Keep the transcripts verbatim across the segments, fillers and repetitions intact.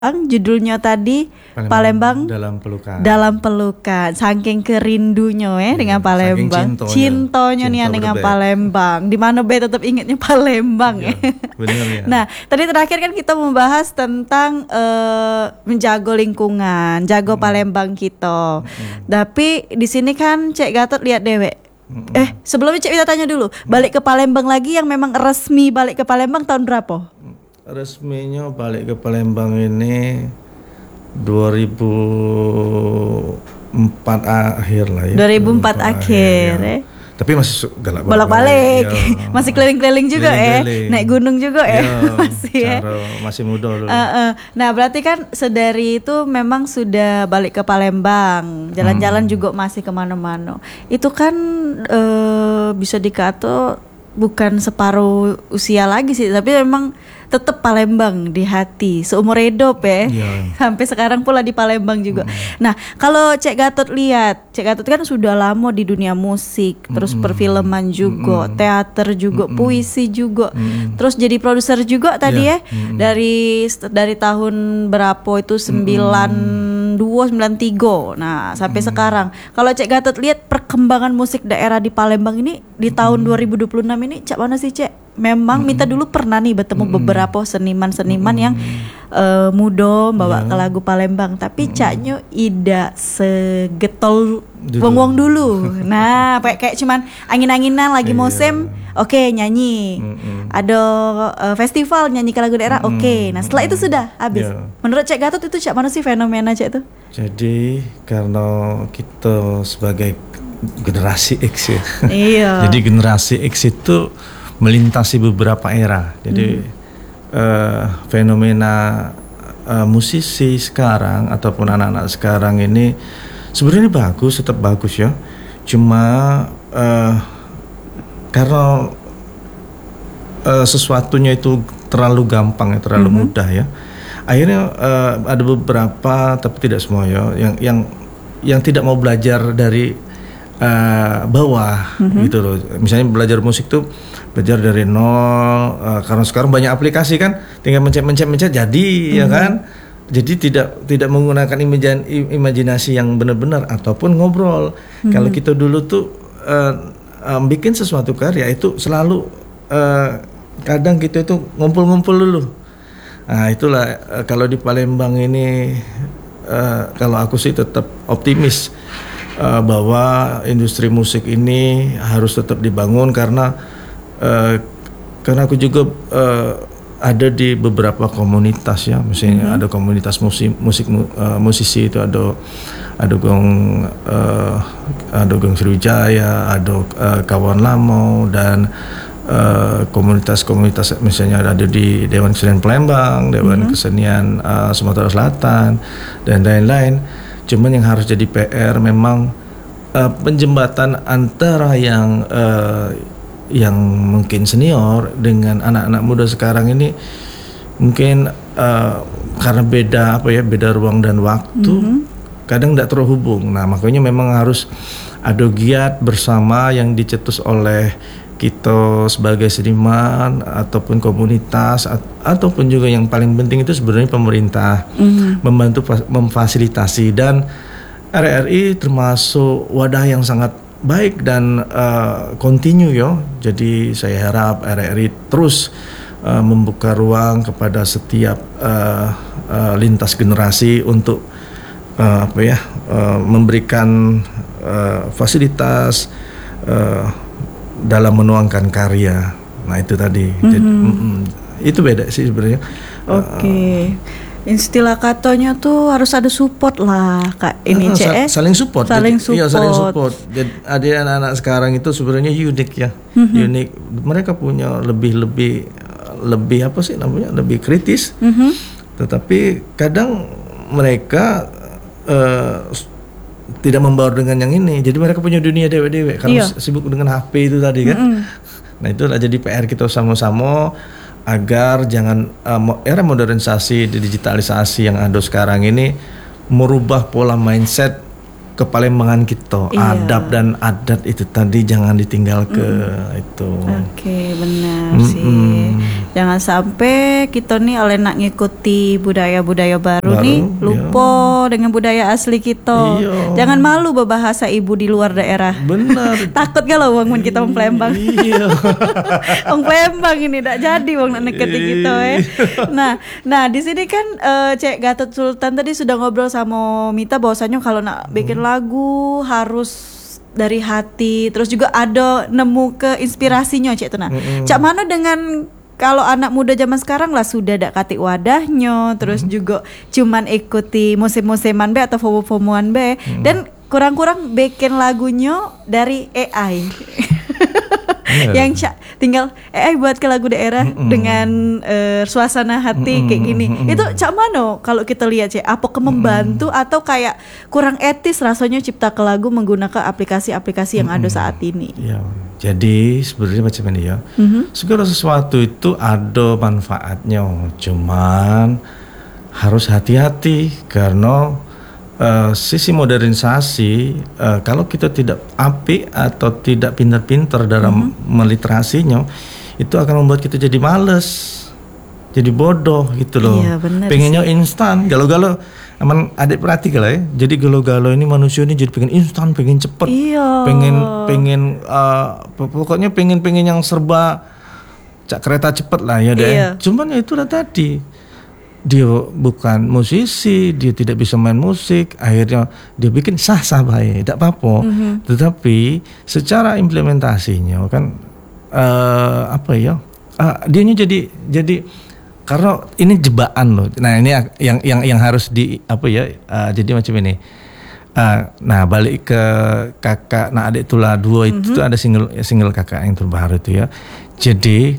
judulnya tadi Palembang, Palembang dalam pelukan. Dalam pelukan. Saking kerindunya eh dengan Palembang. Saking cintonya. Cintonya nih Cinta dengan berbeda. Palembang. Di mana be tetap ingatnya Palembang Iya, ya. bener ya. Nah, tadi terakhir kan kita membahas tentang eh, menjaga lingkungan, jaga Hmm. Palembang kita. Hmm. Tapi di sini kan Cek Gatot lihat dewek. Hmm. Eh, sebelumnya Cek kita tanya dulu, balik ke Palembang lagi yang memang resmi balik ke Palembang tahun berapa? Resminya balik ke Palembang ini dua ribu empat akhir lah ya. dua ribu empat akhir ya. eh. Tapi masih su- galak Bolak-balik. ya. Masih keliling-keliling juga Keliling-keliling. eh. Naik gunung juga eh. Ya, Masih ya. cara- masih muda dulu. Uh, uh. Nah berarti kan sedari itu memang sudah balik ke Palembang, jalan-jalan Hmm. juga masih kemana-mana. Itu kan uh, bisa dikata bukan separuh usia lagi sih, tapi memang tetap Palembang di hati seumur hidup ya. Iya. Sampai sekarang pula di Palembang juga. Nah kalau Cek Gatot lihat, Cek Gatot kan sudah lama di dunia musik, terus Mm-mm. perfilman juga, Mm-mm. teater juga, Mm-mm. puisi juga, Mm-mm. terus jadi produser juga tadi Iya. ya. Mm-mm. Dari dari tahun berapa itu sembilan dua sembilan tiga. Nah, sampai sekarang. Kalau Cek Gatot lihat perkembangan musik daerah di Palembang ini di tahun dua ribu dua puluh enam ini Cak mana sih, Cek? Memang Mita dulu pernah nih bertemu beberapa seniman-seniman yang uh, muda bawa Ya. ke lagu Palembang, tapi Caknya tidak segetol Dulu. wong-wong dulu. Nah, kayak kayak cuman angin-anginan lagi Iya. musim, oke nyanyi. Mm-mm. Ada uh, festival nyanyi ke lagu daerah, Mm-mm. oke. Nah, setelah itu sudah habis. Ya. Menurut Cek Gatot itu Cak mana sih fenomena Cek itu? Jadi karena kita sebagai generasi X ya. Iya. Jadi generasi X itu melintasi beberapa era. Jadi eh, fenomena eh, musisi sekarang ataupun anak-anak sekarang ini sebenarnya bagus, tetap bagus ya. Cuma eh, karena eh, sesuatunya itu terlalu gampang ya, terlalu Mhm. mudah ya. Akhirnya eh, ada beberapa tapi tidak semua ya yang yang yang tidak mau belajar dari Uh, bawah gitu loh. Misalnya belajar musik tuh belajar dari nol, uh, karena sekarang banyak aplikasi kan, tinggal mencet-mencet-mencet jadi ya kan. Jadi tidak tidak menggunakan imajan, imajinasi yang benar-benar ataupun ngobrol. Kalau kita dulu tuh uh, um, bikin sesuatu karya itu selalu uh, kadang kita itu ngumpul-ngumpul dulu. Nah itulah uh, kalau di Palembang ini uh, kalau aku sih tetap optimis uh, bahwa industri musik ini harus tetap dibangun karena uh, karena aku juga uh, ada di beberapa komunitas ya, misalnya mm-hmm. ada komunitas musik musik uh, musisi itu ada ada gong uh, ada gong Sriwijaya, ada uh, kawan lama dan uh, komunitas-komunitas misalnya ada di Dewan Kesenian Palembang, Dewan mm-hmm. Kesenian uh, Sumatera Selatan dan lain-lain. Cuman yang harus jadi P R memang uh, penjembatan antara yang uh, yang mungkin senior dengan anak-anak muda sekarang ini mungkin uh, karena beda apa ya beda ruang dan waktu mm-hmm. kadang tidak terhubung. Nah makanya memang harus ada giat bersama yang dicetus oleh kita sebagai seniman ataupun komunitas at- ataupun juga yang paling penting itu sebenarnya pemerintah mm-hmm. membantu fas- memfasilitasi, dan R R I termasuk wadah yang sangat baik dan uh, continue ya. Jadi saya harap R R I terus uh, membuka ruang kepada setiap uh, uh, lintas generasi untuk uh, apa ya uh, memberikan uh, fasilitas uh, dalam menuangkan karya. Nah itu tadi. Mm-hmm. Jadi, mm-mm. Itu beda sih sebenarnya. Oke. Okay. Uh, Istilah katanya tuh harus ada support lah kak ini uh, C E saling support saling jadi, support iya saling support. Jadi ada anak-anak sekarang itu sebenarnya unik ya, mm-hmm. unik. Mereka punya lebih lebih lebih apa sih namanya lebih kritis, mm-hmm. tetapi kadang mereka uh, tidak membaur dengan yang ini. Jadi mereka punya dunia dewe-dewe karena iya. sibuk dengan H P itu tadi kan. Mm-hmm. Nah itulah jadi P R kita sama-sama agar jangan uh, era modernisasi, digitalisasi yang ada sekarang ini merubah pola mindset ke Palembangan kita, Iya. adab dan adat itu tadi jangan ditinggal ke itu. Oke, benar Mm-mm. sih. Jangan sampai kita nih oleh nak ngikuti budaya-budaya baru, Baru, nih lupa dengan budaya asli kita. Iya. Jangan malu berbahasa ibu di luar daerah. Benar. Takut gak lo wong mun kita wong Palembang. Iya. Wong Palembang ini tidak jadi wong nak neketi kita eh. Nah, nah di sini kan eh, Cek Gatot Sultan tadi sudah ngobrol sama Mita bahwasanya kalau nak bikin lagu harus dari hati, terus juga ada nemu ke inspirasinya Cek tuh nah. Mm-mm. Cak mana dengan kalau anak muda zaman sekarang lah sudah dak katik wadahnya, terus juga cuman ikuti musim-musiman be atau fomo-fomoan be dan kurang-kurang bikin lagunya dari A I. Yang cak tinggal A I buat ke lagu daerah Mm-mm. dengan eh, suasana hati Mm-mm. kayak gini. Mm-mm. Itu cak mana kalau kita lihat cek apa ke membantu atau kayak kurang etis rasanya cipta ke lagu menggunakan aplikasi-aplikasi yang ada saat ini. Ya, jadi sebenarnya macam ini ya. Mhm. Segala sesuatu itu ada manfaatnya, cuman harus hati-hati karena eh, sisi modernisasi eh, kalau kita tidak apik atau tidak pintar-pintar dalam meliterasinya, itu akan membuat kita jadi males, jadi bodoh gitu loh. Iya, benar Pengennya instan, galau-galau. Aman adik perhati lah ya. Jadi galau-galau ini manusia ini jadi pengen instan, pengen cepet, Iya. pengen pengen uh, pokoknya pengen pengen yang serba cak kereta cepet lah ya deh. Iya. Cuman ya itulah tadi, dia bukan musisi, dia tidak bisa main musik, akhirnya dia bikin sah-sah baik, tidak apa-apa. Mhm. Tetapi secara implementasinya kan uh, apa ya? Uh, dianya jadi jadi karena ini jebakan loh. Nah ini yang yang yang harus di apa ya? Uh, jadi macam ini. Uh, nah balik ke kakak, nah adik Tula dua itu Mhm. tuh ada single single kakak yang terbaru itu ya. Jadi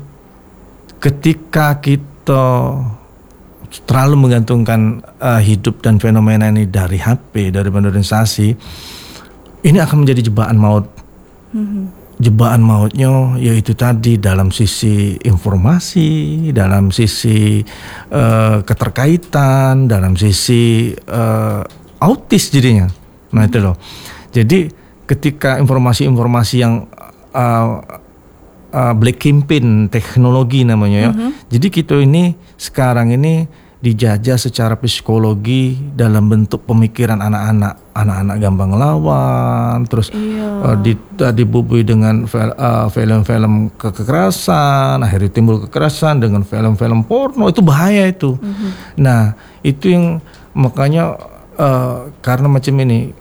ketika kita terlalu menggantungkan uh, hidup dan fenomena ini dari H P, dari modernisasi, ini akan menjadi jebakan maut. Mhm. Jebakan mautnya yaitu tadi dalam sisi informasi, dalam sisi uh, keterkaitan, dalam sisi uh, autis jadinya. Nah itu loh. Jadi ketika informasi-informasi yang uh, uh, black campaign teknologi namanya ya. Mhm. Jadi kita ini sekarang ini dijajah secara psikologi dalam bentuk pemikiran anak-anak. Anak-anak gampang lawan, terus Iya. uh, di, uh, dibubui dengan fel- uh, film-film ke- kekerasan, akhirnya timbul kekerasan dengan film-film porno, itu bahaya itu. Mhm. Nah itu yang makanya uh, karena macam ini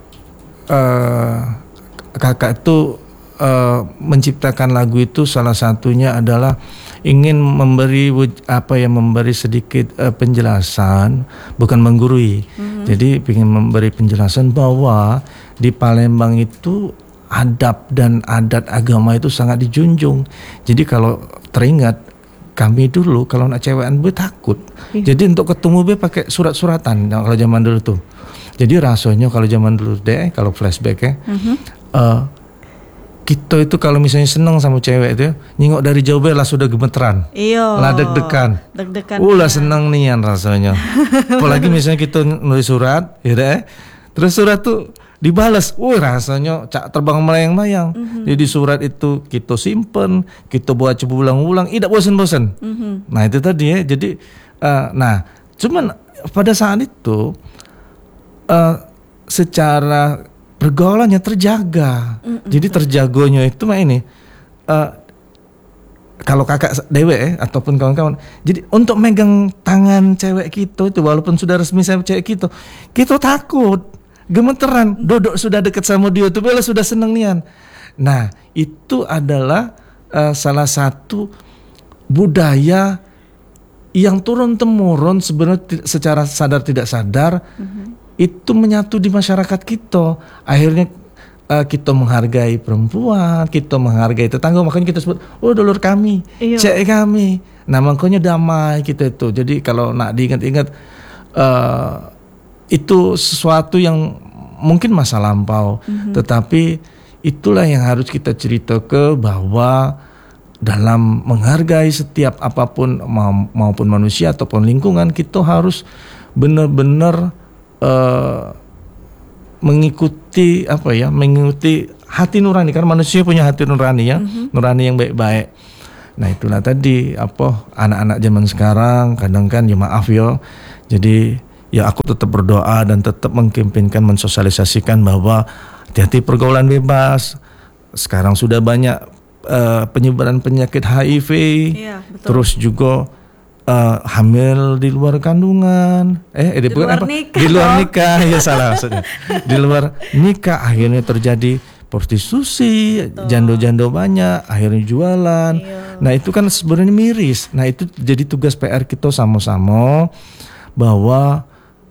uh, kakak itu uh, menciptakan lagu itu salah satunya adalah ingin memberi wuj- apa ya memberi sedikit uh, penjelasan, bukan menggurui. Mhm. Jadi ingin memberi penjelasan bahwa di Palembang itu adab dan adat agama itu sangat dijunjung. Jadi kalau teringat kami dulu kalau nak cewekan be takut. Iya. Jadi untuk ketemu be pakai surat-suratan kalau zaman dulu tuh. Jadi rasanya kalau zaman dulu deh kalau flashback ya. Mhm. eh, kita itu kalau misalnya seneng sama cewek itu nyingok dari jauh be lah sudah gemeteran. Iya. Lah deg-degan. Deg-degan. Ulah seneng nian rasanya. Apalagi misalnya kita nulis surat, ya deh. Terus surat tuh dibalas, wah rasanya cak terbang melayang-layang. Mhm. Jadi surat itu kita simpen, kita baca berulang-ulang, tidak bosan-bosan. Mhm. Nah itu tadi ya. Jadi, uh, nah cuman pada saat itu uh, secara pergaulannya terjaga. Mm-mm. Jadi terjagonya itu mah ini. Uh, kalau kakak dewe eh, ataupun kawan-kawan, jadi untuk megang tangan cewek kita itu walaupun sudah resmi sama cewek kita, kita takut, gemeteran, duduk sudah dekat sama dia tuh bela sudah seneng nian. Nah itu adalah uh, salah satu budaya yang turun temurun sebenarnya ti- secara sadar tidak sadar itu menyatu di masyarakat kita. Akhirnya uh, kita menghargai perempuan, kita menghargai tetangga, makanya kita sebut oh dulur kami, Iya. cek kami. Nah makanya damai kita itu. Jadi kalau nak diingat-ingat uh, itu sesuatu yang mungkin masa lampau, tetapi itulah yang harus kita cerita ke bahwa dalam menghargai setiap apapun ma- maupun manusia ataupun lingkungan kita harus benar-benar uh, mengikuti apa ya, mengikuti hati nurani, karena manusia punya hati nurani ya, mm-hmm. nurani yang baik-baik. Nah itulah tadi apa anak-anak zaman sekarang kadang kan ya maaf yo, jadi ya aku tetap berdoa dan tetap mengkampanyekan, mensosialisasikan bahwa hati-hati pergaulan bebas. Sekarang sudah banyak uh, penyebaran penyakit H I V, iya, betul. Terus juga uh, hamil di luar kandungan, eh di, di luar apa? nikah, di luar nikah, ya salah maksudnya, di luar nikah akhirnya terjadi prostitusi, betul. Jando-jando banyak, akhirnya jualan. Iya. Nah itu kan sebenarnya miris. Nah itu jadi tugas P R kita sama-sama bahwa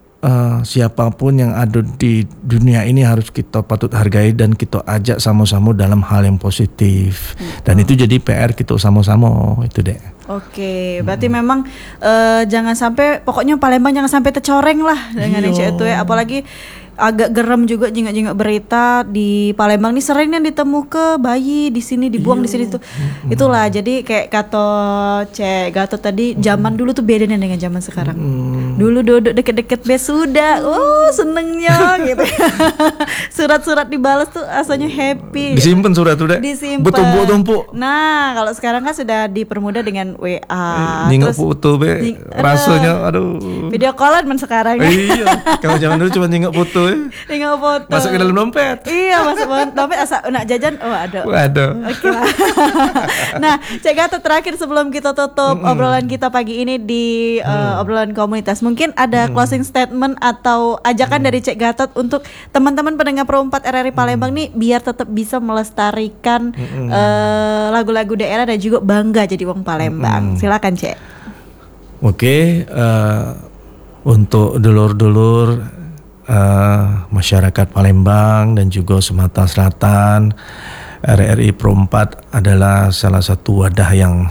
Uh, siapapun yang ada di dunia ini harus kita patut hargai dan kita ajak sama-sama dalam hal yang positif. Betul. Dan itu jadi P R kita sama-sama itu deh. Oke, berarti hmm. memang uh, jangan sampai, pokoknya Palembang jangan sampai tercoreng lah dengan yang itu ya. Apalagi agak geram juga jingak-jingak berita di Palembang nih sering yang ditemu ke bayi di sini dibuang. Iyo. Di sini tuh. Hmm. Itulah jadi kayak kata Cek Gatot tadi, zaman dulu tuh bedanya dengan zaman sekarang. Hmm. Dulu duduk deket-deket bes sudah, oh senengnya gitu. Surat-surat dibalas tuh rasanya happy. Disimpan surat tuh deh. Disimpan. Bertumpuk-tumpuk. Nah, kalau sekarang kan sudah dipermudah dengan W A. Nyingok foto be, nying, rasanya aduh. Video callan man sekarang. Iya, kalau zaman dulu cuma nyingok foto. Nyingok foto. Masuk ke dalam dompet. Iya, masuk dompet asa nak jajan, oh ada. Ada. Oke lah. Nah, Cek Gatot terakhir sebelum kita tutup mm-hmm. obrolan kita pagi ini di uh, mm. obrolan komunitas, mungkin ada mm. closing statement atau ajakan mm. dari Cek Gatot untuk teman-teman pendengar Pro empat R R I Palembang mm. nih biar tetap bisa melestarikan mm. uh, lagu-lagu daerah dan juga bangga jadi wong Palembang. Mm. Silakan Cek. Oke, okay, uh, untuk dulur-dulur uh, masyarakat Palembang dan juga Sumatera Selatan, R R I Pro empat adalah salah satu wadah yang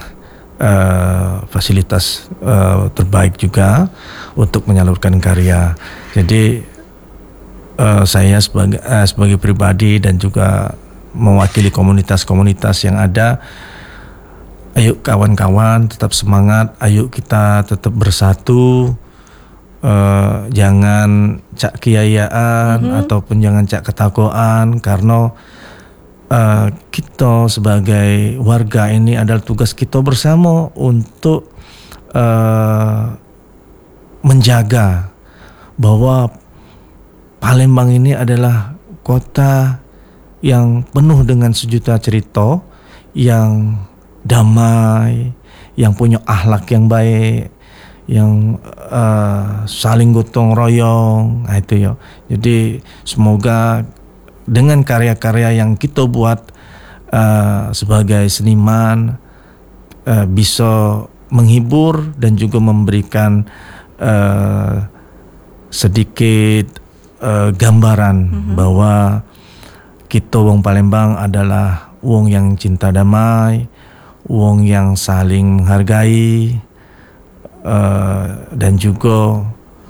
uh, fasilitas uh, terbaik juga untuk menyalurkan karya. Jadi uh, saya sebagai uh, sebagai pribadi dan juga mewakili komunitas-komunitas yang ada, ayo kawan-kawan tetap semangat, ayo kita tetap bersatu. Uh, jangan cak kiayaan mm-hmm. ataupun jangan cak ketakwaan, karena uh, kita sebagai warga ini adalah tugas kita bersama untuk uh, menjaga bahwa Palembang ini adalah kota yang penuh dengan sejuta cerita, yang damai, yang punya akhlak yang baik, yang uh, saling gotong royong. Nah, itu ya. Jadi semoga dengan karya-karya yang kita buat uh, sebagai seniman uh, bisa menghibur dan juga memberikan uh, sedikit uh, gambaran mm-hmm. bahwa kita wong Palembang adalah wong yang cinta damai, wong yang saling menghargai. Uh, dan juga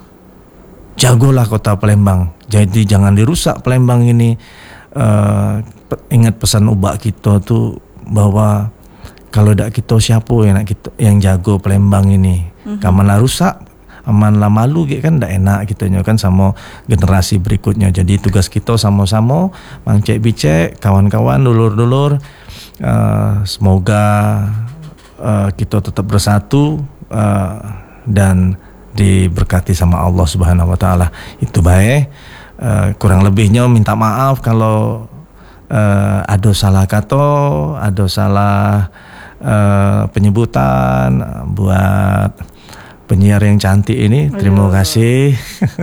jagolah kota Palembang. Jadi jangan dirusak Palembang ini. Uh, ingat pesan ubak kita tuh bahwa kalau dak kita siapa yang nak kita yang jago Palembang ini. Mm-hmm. Kamanlah rusak, amanlah malu gitu kan, dak enak gitu kan sama generasi berikutnya. Jadi tugas kita sama-sama, Mang Cek Bicek, kawan-kawan, dulur-dulur, uh, semoga uh, kita tetap bersatu. Uh, dan diberkati sama Allah Subhanahu wa taala. Itu baik. Uh, kurang lebihnya minta maaf kalau uh, ada salah kata, ada salah uh, penyebutan buat penyiar yang cantik ini. Terima kasih.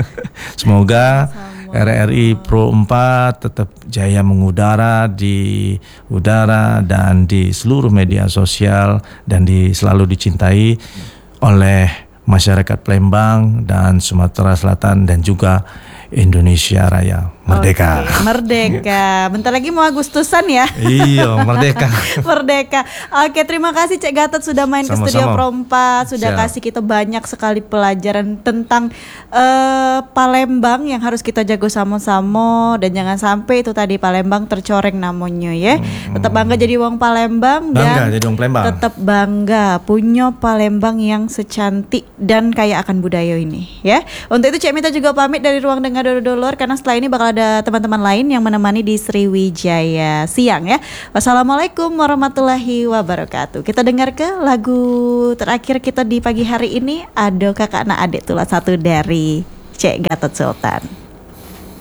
Semoga R R I Pro empat tetap jaya mengudara di udara dan di seluruh media sosial dan di, selalu dicintai oleh masyarakat Palembang dan Sumatera Selatan dan juga Indonesia Raya. Merdeka. Okay, merdeka. Bentar lagi mau Agustusan ya. Iya, merdeka. Merdeka. Oke, terima kasih Cek Gatot sudah main Sama-sama. ke Studio Pro empat, sudah Siap. kasih kita banyak sekali pelajaran tentang uh, Palembang yang harus kita jago sama-sama, dan jangan sampai itu tadi Palembang tercoreng namanya ya. Hmm. Tetap bangga jadi wong Palembang bangga dan jadi wong Palembang. Tetap bangga punya Palembang yang secantik dan kaya akan budaya ini ya. Untuk itu Cek Mita juga pamit dari ruang dengar dulur-dulur, karena setelah ini bakal ada kepada teman-teman lain yang menemani di Sriwijaya Siang ya. Wassalamualaikum warahmatullahi wabarakatuh. Kita dengar ke lagu terakhir kita di pagi hari ini, Ado Kakak Na Adek Tulah, satu dari Cek Gatot Sultan.